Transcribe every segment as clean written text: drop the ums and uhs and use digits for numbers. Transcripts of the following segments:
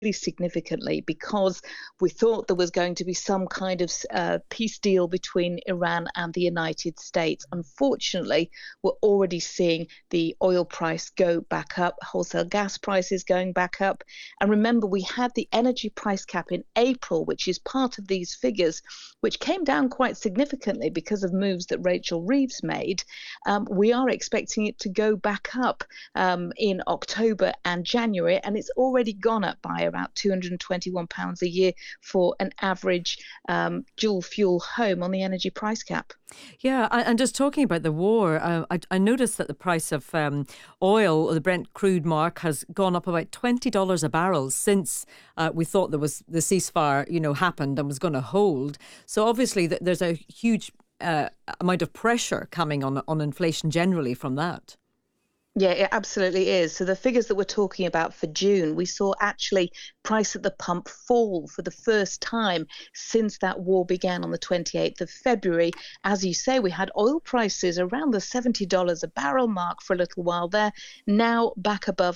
significantly because we thought there was going to be some kind of peace deal between Iran and the United States. Unfortunately, we're already seeing the oil price go back up, wholesale gas prices going back up. And remember, we had the energy price cap in April, which is part of these figures, which came down quite significantly because of moves that Rachel Reeves made. We are expecting it to go back up in October and January, and it's already gone up by about £221 a year for an average dual fuel home on the energy price cap. Yeah, and just talking about the war, I noticed that the price of oil, the Brent crude mark, has gone up about $20 a barrel since we thought there was the ceasefire, happened and was going to hold. So obviously there's a huge amount of pressure coming on inflation generally from that. Yeah, it absolutely is. So the figures that we're talking about for June, we saw actually price at the pump fall for the first time since that war began on the 28th of February. As you say, we had oil prices around the $70 a barrel mark for a little while there, now back above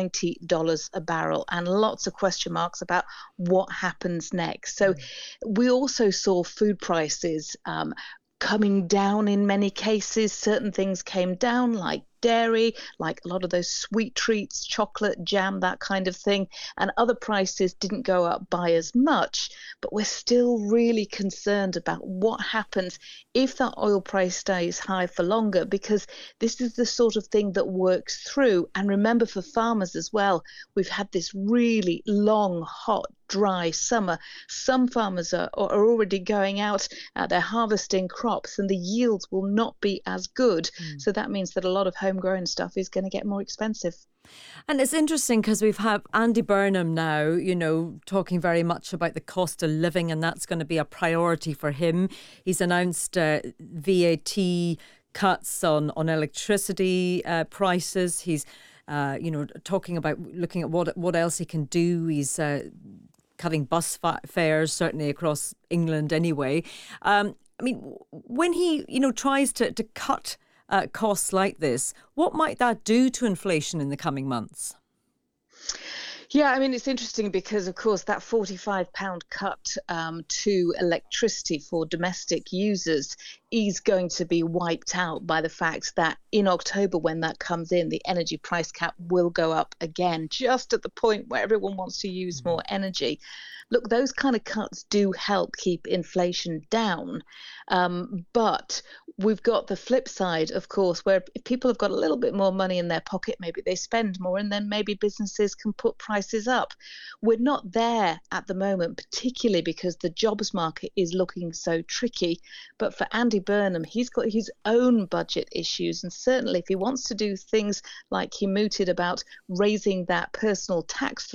$90 a barrel, and lots of question marks about what happens next. So we also saw food prices coming down in many cases. Certain things came down, like dairy, like a lot of those sweet treats, chocolate, jam, that kind of thing. And other prices didn't go up by as much. But we're still really concerned about what happens if that oil price stays high for longer, because this is the sort of thing that works through. And remember, for farmers as well, we've had this really long, hot, dry summer. Some farmers are already going out, they're harvesting crops, and the yields will not be as good. So that means that a lot of homegrown stuff is going to get more expensive. And it's interesting because we've had Andy Burnham now, talking very much about the cost of living, and that's going to be a priority for him. He's announced VAT cuts on electricity prices. He's, talking about looking at what else he can do. He's cutting bus fares, certainly across England anyway. When he, tries to cut costs like this, what might that do to inflation in the coming months? Yeah, it's interesting because, of course, that £45 cut to electricity for domestic users is going to be wiped out by the fact that in October, when that comes in, the energy price cap will go up again, just at the point where everyone wants to use more energy. Look, those kind of cuts do help keep inflation down. But we've got the flip side, of course, where if people have got a little bit more money in their pocket, maybe they spend more, and then maybe businesses can put prices up. We're not there at the moment, particularly because the jobs market is looking so tricky. But for Andy Burnham, he's got his own budget issues. And certainly if he wants to do things like he mooted about raising that personal tax